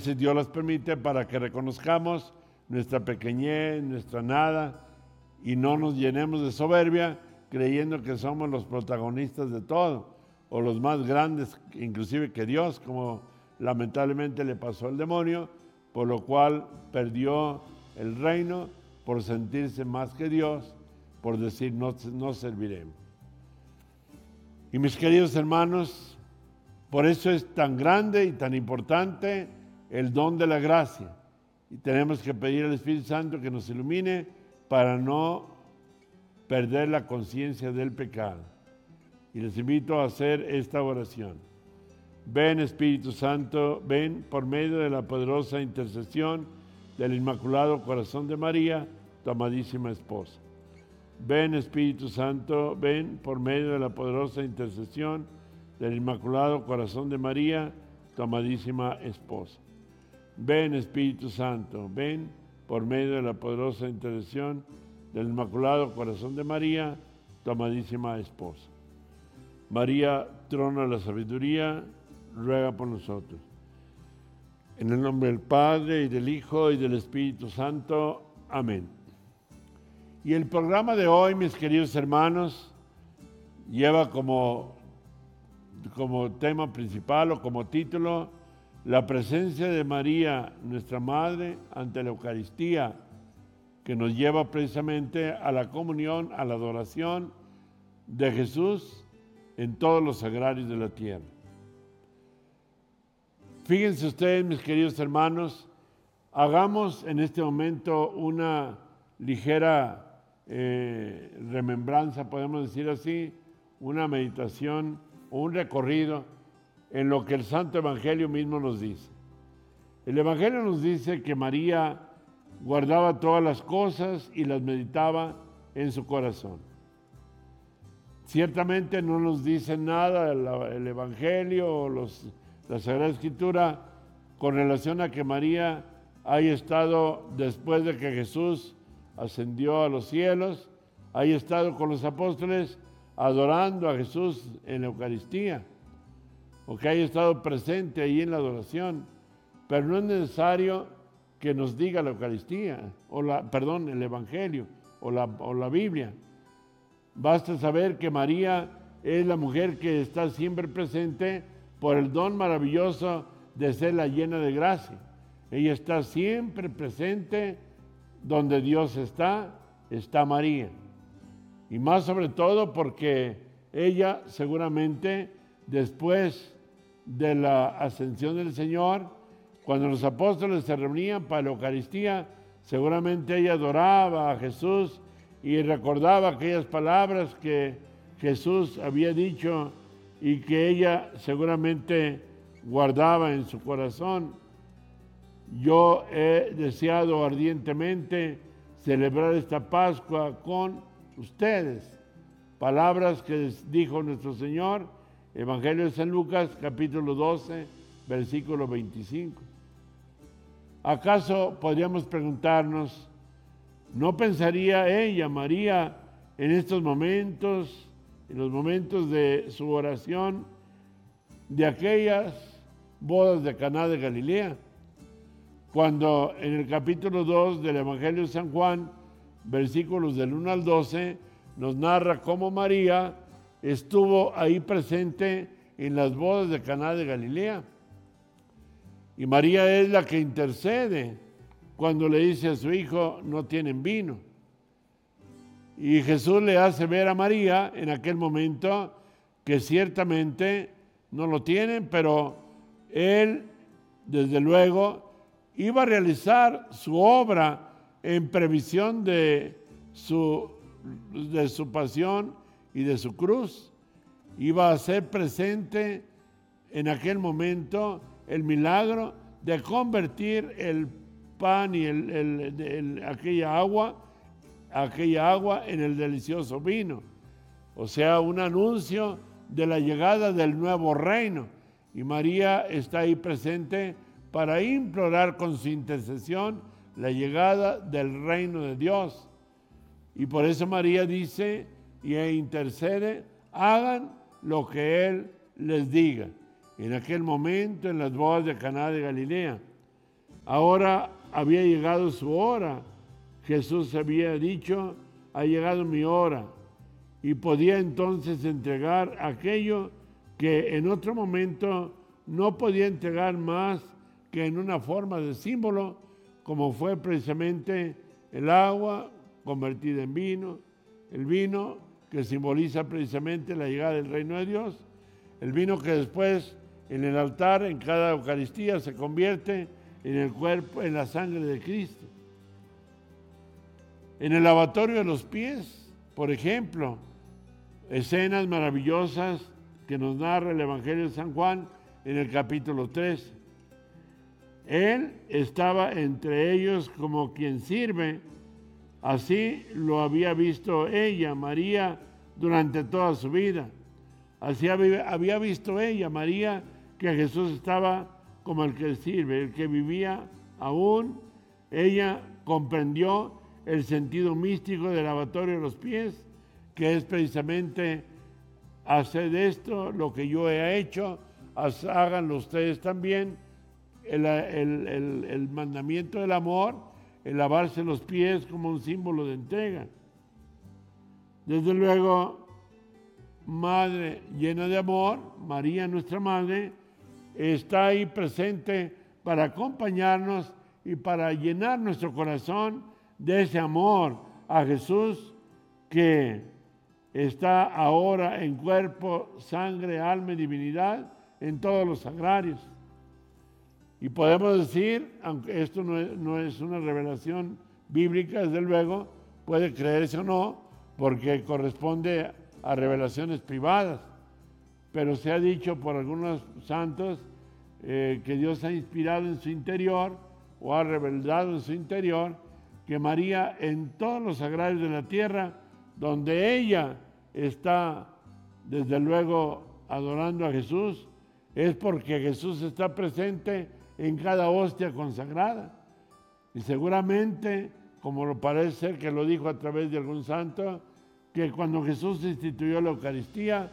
veces Dios las permite para que reconozcamos nuestra pequeñez, nuestra nada, y no nos llenemos de soberbia creyendo que somos los protagonistas de todo, o los más grandes, inclusive que Dios, como lamentablemente le pasó al demonio, por lo cual perdió el reino por sentirse más que Dios, por decir no serviremos. Y mis queridos hermanos, por eso es tan grande y tan importante el don de la gracia. Y tenemos que pedir al Espíritu Santo que nos ilumine para no perder la conciencia del pecado. Y les invito a hacer esta oración. Ven, Espíritu Santo, ven por medio de la poderosa intercesión del Inmaculado Corazón de María, tu amadísima esposa. Ven, Espíritu Santo, ven por medio de la poderosa intercesión del Inmaculado Corazón de María, tu amadísima esposa. Ven, Espíritu Santo, ven por medio de la poderosa intercesión del Inmaculado Corazón de María, tu amadísima esposa. María, trono de la sabiduría, ruega por nosotros. En el nombre del Padre, y del Hijo, y del Espíritu Santo. Amén. Y el programa de hoy, mis queridos hermanos, lleva como tema principal o como título la presencia de María, nuestra Madre, ante la Eucaristía, que nos lleva precisamente a la comunión, a la adoración de Jesús en todos los sagrarios de la tierra. Fíjense ustedes, mis queridos hermanos, hagamos en este momento una ligera remembranza, podemos decir así, una meditación o un recorrido en lo que el Santo Evangelio mismo nos dice. El Evangelio nos dice que María guardaba todas las cosas y las meditaba en su corazón. Ciertamente no nos dice nada el Evangelio o la Sagrada Escritura con relación a que María haya estado, después de que Jesús ascendió a los cielos, haya estado con los apóstoles adorando a Jesús en la Eucaristía, o que haya estado presente ahí en la adoración. Pero no es necesario que nos diga la Eucaristía, el Evangelio o la Biblia. Basta saber que María es la mujer que está siempre presente por el don maravilloso de ser la llena de gracia. Ella está siempre presente donde Dios está María. Y más sobre todo porque ella seguramente después de la ascensión del Señor, cuando los apóstoles se reunían para la Eucaristía, seguramente ella adoraba a Jesús y recordaba aquellas palabras que Jesús había dicho y que ella seguramente guardaba en su corazón. Yo he deseado ardientemente celebrar esta Pascua con ustedes. Palabras que dijo nuestro Señor, Evangelio de San Lucas, capítulo 12, versículo 25. ¿Acaso podríamos preguntarnos, no pensaría ella, María, en estos momentos, en los momentos de su oración, de aquellas bodas de Caná de Galilea? Cuando en el capítulo 2 del Evangelio de San Juan, versículos del 1 al 12, nos narra cómo María estuvo ahí presente en las bodas de Caná de Galilea. Y María es la que intercede cuando le dice a su hijo, no tienen vino. Y Jesús le hace ver a María en aquel momento que ciertamente no lo tienen, pero él, desde luego, iba a realizar su obra en previsión de su pasión y de su cruz. Iba a ser presente en aquel momento el milagro de convertir el pan y aquella agua en el delicioso vino. O sea, un anuncio de la llegada del nuevo reino. Y María está ahí presente para implorar con su intercesión la llegada del reino de Dios. Y por eso María dice y intercede, hagan lo que Él les diga. En aquel momento, en las bodas de Caná de Galilea. Ahora había llegado su hora. Jesús había dicho, ha llegado mi hora. Y podía entonces entregar aquello que en otro momento no podía entregar más que en una forma de símbolo, como fue precisamente el agua convertida en vino, el vino que simboliza precisamente la llegada del reino de Dios, el vino que después en el altar, en cada Eucaristía, se convierte en el cuerpo, en la sangre de Cristo. En el lavatorio de los pies, por ejemplo, escenas maravillosas que nos narra el Evangelio de San Juan en el capítulo 3. Él estaba entre ellos como quien sirve. Así lo había visto ella, María, durante toda su vida. Así había visto ella, María, que Jesús estaba como el que sirve, el que vivía aún. Ella comprendió el sentido místico del lavatorio de los pies, que es precisamente hacer esto lo que yo he hecho, háganlo ustedes también. El mandamiento del amor, el lavarse los pies como un símbolo de entrega. Desde luego, Madre llena de amor, María nuestra Madre, está ahí presente para acompañarnos y para llenar nuestro corazón de ese amor a Jesús que está ahora en cuerpo, sangre, alma y divinidad en todos los sagrarios. Y podemos decir, aunque esto no es una revelación bíblica, desde luego, puede creerse o no, porque corresponde a revelaciones privadas, pero se ha dicho por algunos santos que Dios ha inspirado en su interior o ha revelado en su interior que María en todos los sagrarios de la tierra, donde ella está desde luego adorando a Jesús, es porque Jesús está presente en cada hostia consagrada. Y seguramente, como lo parece ser que lo dijo a través de algún santo, que cuando Jesús instituyó la Eucaristía,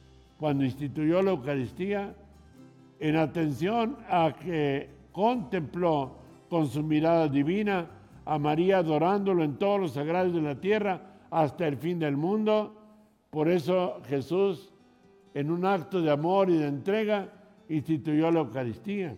en atención a que contempló con su mirada divina a María adorándolo en todos los sagrados de la tierra hasta el fin del mundo, por eso Jesús, en un acto de amor y de entrega, instituyó la Eucaristía.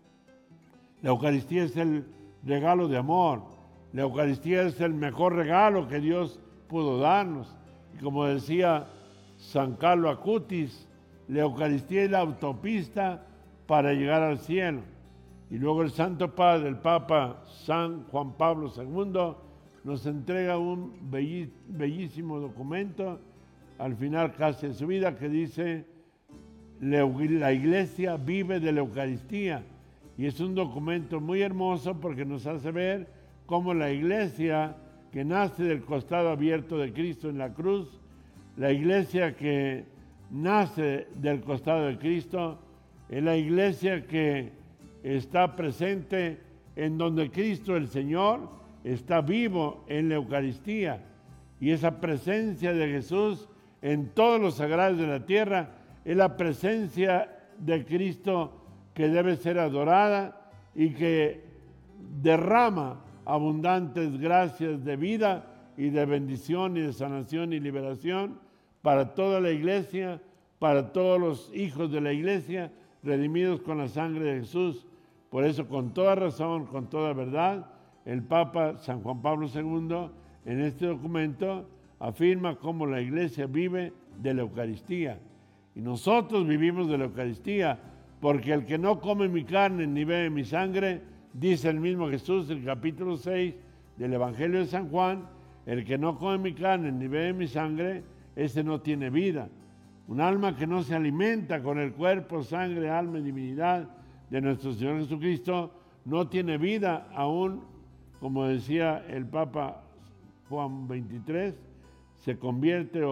La Eucaristía es el regalo de amor. La Eucaristía es el mejor regalo que Dios pudo darnos. Y como decía San Carlo Acutis, la Eucaristía es la autopista para llegar al cielo. Y luego el Santo Padre, el Papa San Juan Pablo II, nos entrega un bellísimo documento, al final casi de su vida, que dice: la Iglesia vive de la Eucaristía. Y es un documento muy hermoso porque nos hace ver cómo la Iglesia que nace del costado abierto de Cristo en la cruz, la Iglesia que nace del costado de Cristo, es la Iglesia que está presente en donde Cristo el Señor está vivo en la Eucaristía. Y esa presencia de Jesús en todos los sagrados de la tierra es la presencia de Cristo que debe ser adorada y que derrama abundantes gracias de vida y de bendición y de sanación y liberación para toda la Iglesia, para todos los hijos de la Iglesia redimidos con la sangre de Jesús. Por eso, con toda razón, con toda verdad, el Papa San Juan Pablo II en este documento afirma cómo la Iglesia vive de la Eucaristía. Y nosotros vivimos de la Eucaristía, porque el que no come mi carne ni bebe mi sangre, dice el mismo Jesús en el capítulo 6 del Evangelio de San Juan, el que no come mi carne ni bebe mi sangre, ese no tiene vida. Un alma que no se alimenta con el cuerpo, sangre, alma y divinidad de nuestro Señor Jesucristo, no tiene vida aún, como decía el Papa Juan XXIII, se convierte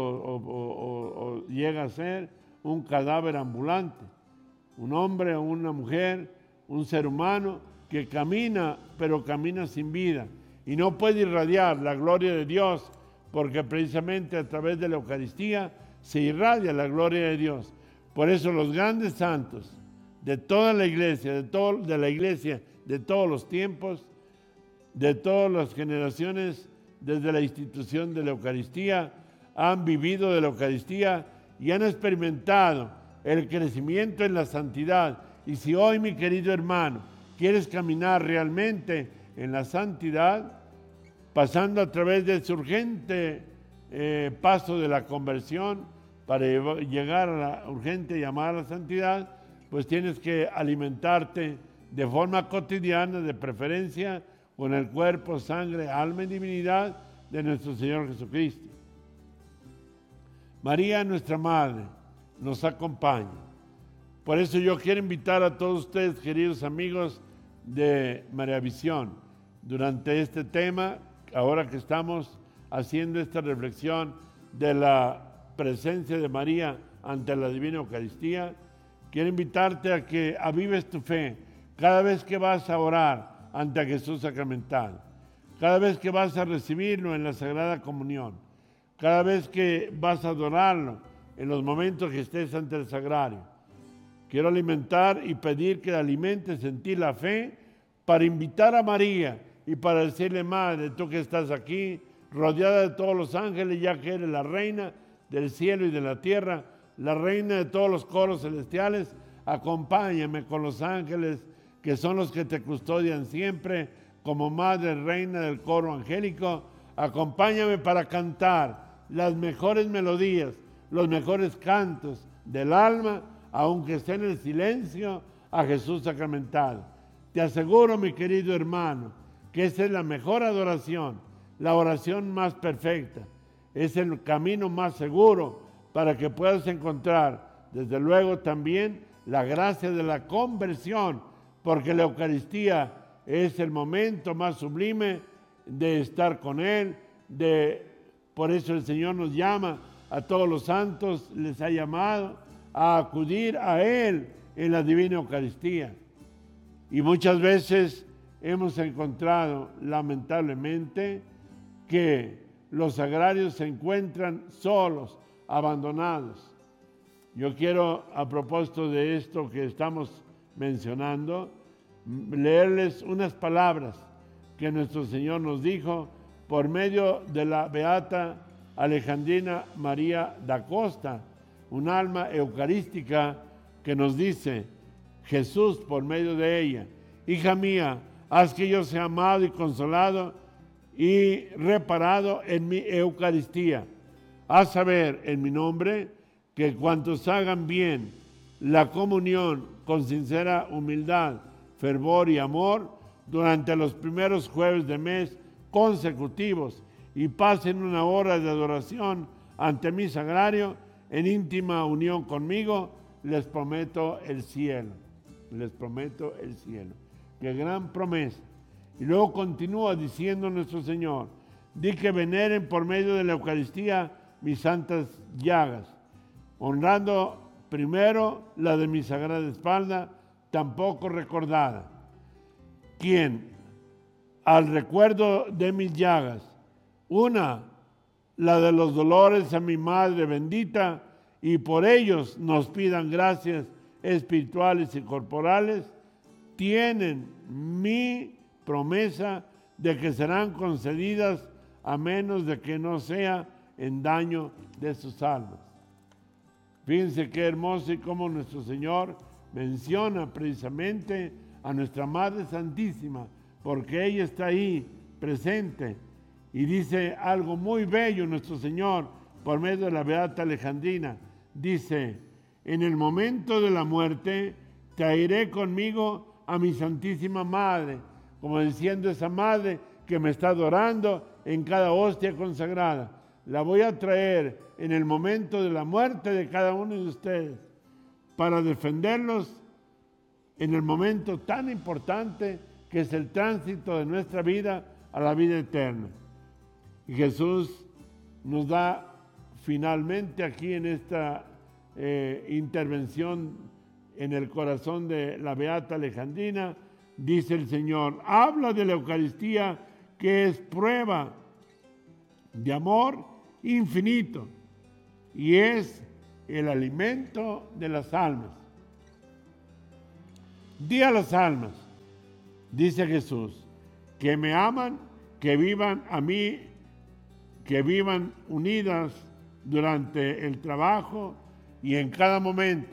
o llega a ser un cadáver ambulante. Un hombre o una mujer, un ser humano que camina, pero camina sin vida y no puede irradiar la gloria de Dios, porque precisamente a través de la Eucaristía se irradia la gloria de Dios. Por eso los grandes santos de toda la Iglesia, de la Iglesia de todos los tiempos, de todas las generaciones, desde la institución de la Eucaristía, han vivido de la Eucaristía y han experimentado el crecimiento en la santidad. Y si hoy, mi querido hermano, quieres caminar realmente en la santidad, pasando a través de ese urgente paso de la conversión para llegar a la urgente llamada a la santidad, pues tienes que alimentarte de forma cotidiana, de preferencia, con el cuerpo, sangre, alma y divinidad de nuestro Señor Jesucristo. María, nuestra Madre, nos acompaña. Por eso yo quiero invitar a todos ustedes, queridos amigos de María Visión, durante este tema, ahora que estamos haciendo esta reflexión de la presencia de María ante la Divina Eucaristía, quiero invitarte a que avives tu fe cada vez que vas a orar ante Jesús sacramentado, cada vez que vas a recibirlo en la Sagrada Comunión, cada vez que vas a adorarlo en los momentos que estés ante el Sagrario. Quiero alimentar y pedir que alimentes en ti la fe para invitar a María y para decirle: Madre, tú que estás aquí, rodeada de todos los ángeles, ya que eres la reina del cielo y de la tierra, la reina de todos los coros celestiales, acompáñame con los ángeles que son los que te custodian siempre, como Madre Reina del coro angélico. Acompáñame para cantar las mejores melodías, los mejores cantos del alma, aunque esté en el silencio, a Jesús sacramentado. Te aseguro, mi querido hermano, que esa es la mejor adoración, la oración más perfecta. Es el camino más seguro para que puedas encontrar, desde luego, también la gracia de la conversión, porque la Eucaristía es el momento más sublime de estar con Él. Por eso el Señor nos llama a todos los santos, les ha llamado a acudir a Él en la Divina Eucaristía. Y muchas veces hemos encontrado, lamentablemente, que los sagrarios se encuentran solos, abandonados. Yo quiero, a propósito de esto que estamos mencionando, leerles unas palabras que nuestro Señor nos dijo por medio de la beata Alejandrina María da Costa, un alma eucarística que nos dice Jesús por medio de ella: hija mía, haz que yo sea amado y consolado y reparado en mi Eucaristía. Haz saber en mi nombre que cuantos hagan bien la comunión con sincera humildad, fervor y amor durante los primeros jueves de mes consecutivos y pasen una hora de adoración ante mi sagrario en íntima unión conmigo, les prometo el cielo. Les prometo el cielo. Qué gran promesa. Y luego continúa diciendo nuestro Señor: di que veneren por medio de la Eucaristía mis santas llagas, honrando primero la de mi sagrada espalda, tampoco recordada, quien al recuerdo de mis llagas, una, la de los dolores a mi Madre bendita, y por ellos nos pidan gracias espirituales y corporales, tienen mi promesa de que serán concedidas, a menos de que no sea en daño de sus almas. Fíjense qué hermoso y cómo nuestro Señor menciona precisamente a nuestra Madre Santísima, porque ella está ahí presente, y dice algo muy bello nuestro Señor por medio de la beata Alejandrina. Dice: en el momento de la muerte traeré conmigo a mi Santísima Madre, como diciendo esa Madre que me está adorando en cada hostia consagrada. La voy a traer en el momento de la muerte de cada uno de ustedes para defenderlos en el momento tan importante que es el tránsito de nuestra vida a la vida eterna. Y Jesús nos da finalmente aquí en esta intervención en el corazón de la beata Alejandrina, dice el Señor, habla de la Eucaristía, que es prueba de amor infinito y es el alimento de las almas. Di a las almas dice Jesús, que me aman, que vivan a mí, que vivan unidas durante el trabajo y en cada momento.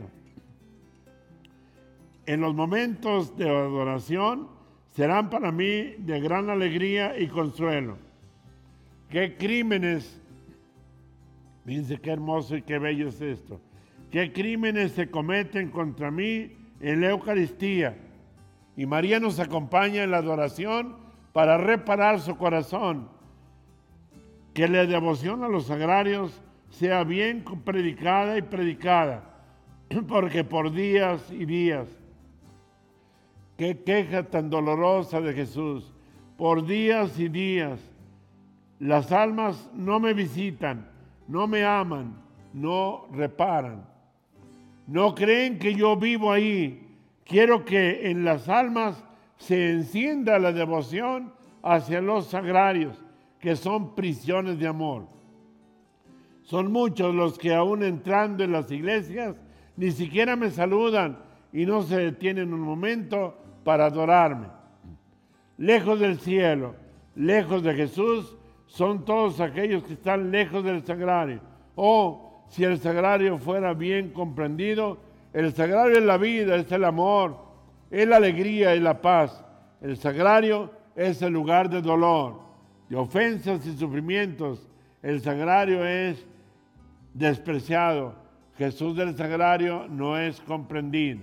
En los momentos de adoración serán para mí de gran alegría y consuelo. ¿Qué crímenes? Fíjense qué hermoso y qué bello es esto. ¿Qué crímenes se cometen contra mí en la Eucaristía? Y María nos acompaña en la adoración para reparar su corazón. Que la devoción a los sagrarios sea bien predicada y predicada, porque por días y días, qué queja tan dolorosa de Jesús, por días y días, las almas no me visitan, no me aman, no reparan, no creen que yo vivo ahí. Quiero que en las almas se encienda la devoción hacia los sagrarios, que son prisiones de amor. Son muchos los que aún entrando en las iglesias ni siquiera me saludan y no se detienen un momento para adorarme. Lejos del cielo, lejos de Jesús, son todos aquellos que están lejos del sagrario. Oh, si el sagrario fuera bien comprendido, el sagrario es la vida, es el amor, es la alegría y la paz. El sagrario es el lugar de dolor, de ofensas y sufrimientos. El sagrario es despreciado. Jesús del sagrario no es comprendido.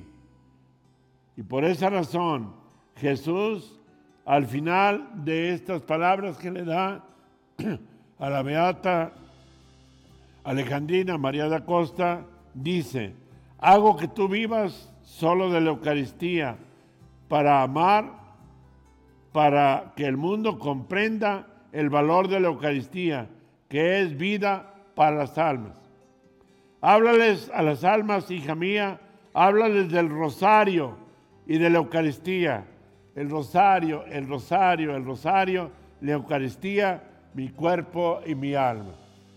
Y por esa razón, Jesús, al final de estas palabras que le da a la beata Alejandrina María da Costa, dice: hago que tú vivas solo de la Eucaristía para amar, para que el mundo comprenda el valor de la Eucaristía, que es vida para las almas. Háblales a las almas, hija mía, háblales del rosario y de la Eucaristía. El rosario, el rosario, el rosario, la Eucaristía, mi cuerpo y mi alma.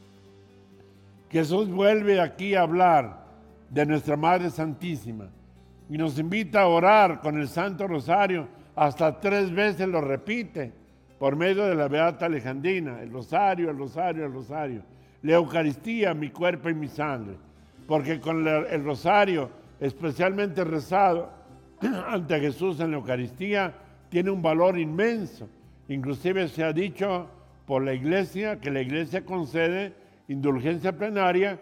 Jesús vuelve aquí a hablar de nuestra Madre Santísima y nos invita a orar con el Santo Rosario. Hasta 3 veces lo repite por medio de la beata Alejandrina: el rosario, el rosario, el rosario. La Eucaristía, mi cuerpo y mi sangre. Porque con el rosario, especialmente rezado ante Jesús en la Eucaristía, tiene un valor inmenso. Inclusive se ha dicho por la Iglesia que la Iglesia concede indulgencia plenaria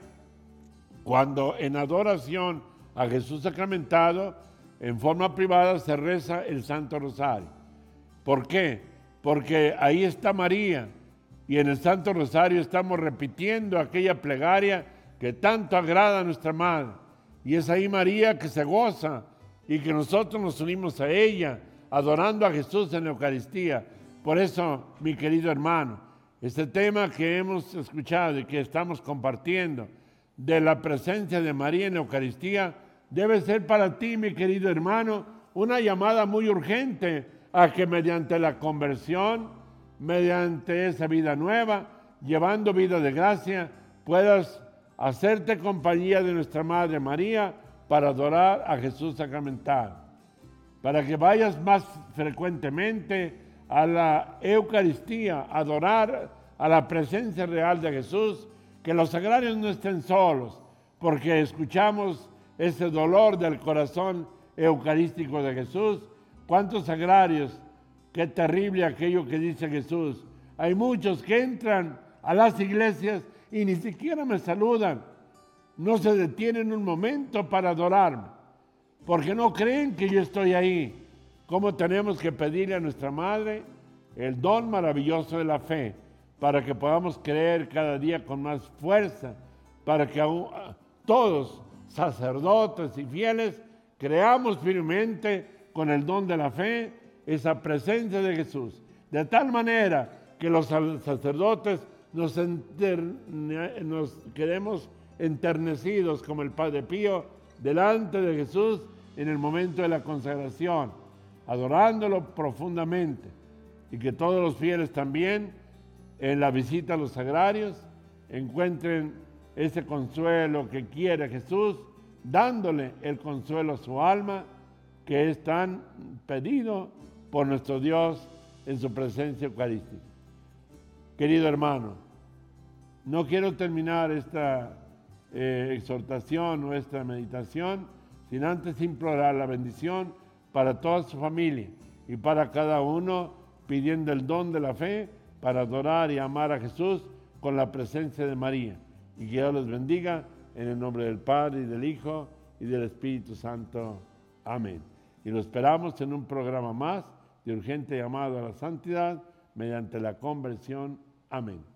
cuando en adoración a Jesús sacramentado, en forma privada, se reza el Santo Rosario. ¿Por qué? Porque ahí está María y en el Santo Rosario estamos repitiendo aquella plegaria que tanto agrada a nuestra Madre. Y es ahí María que se goza y que nosotros nos unimos a ella, adorando a Jesús en la Eucaristía. Por eso, mi querido hermano, este tema que hemos escuchado y que estamos compartiendo de la presencia de María en la Eucaristía debe ser para ti, mi querido hermano, una llamada muy urgente a que mediante la conversión, mediante esa vida nueva, llevando vida de gracia, puedas hacerte compañía de nuestra Madre María para adorar a Jesús sacramentado, para que vayas más frecuentemente a la Eucaristía, a adorar a la presencia real de Jesús, que los sagrarios no estén solos, porque escuchamos ese dolor del corazón eucarístico de Jesús. ¿Cuántos sagrarios? Qué terrible aquello que dice Jesús. Hay muchos que entran a las iglesias y ni siquiera me saludan. No se detienen un momento para adorarme, porque no creen que yo estoy ahí. ¿Cómo tenemos que pedirle a nuestra Madre el don maravilloso de la fe, para que podamos creer cada día con más fuerza, para que todos, sacerdotes y fieles, creamos firmemente con el don de la fe esa presencia de Jesús, de tal manera que los sacerdotes nos quedemos enternecidos como el Padre Pío delante de Jesús en el momento de la consagración, adorándolo profundamente, y que todos los fieles también en la visita a los sagrarios encuentren ese consuelo que quiere Jesús, dándole el consuelo a su alma, que es tan pedido por nuestro Dios en su presencia eucarística. Querido hermano, no quiero terminar esta exhortación o esta meditación sin antes implorar la bendición para toda su familia y para cada uno, pidiendo el don de la fe para adorar y amar a Jesús con la presencia de María. Y que Dios los bendiga en el nombre del Padre y del Hijo y del Espíritu Santo. Amén. Y lo esperamos en un programa más de urgente llamado a la santidad mediante la conversión. Amén.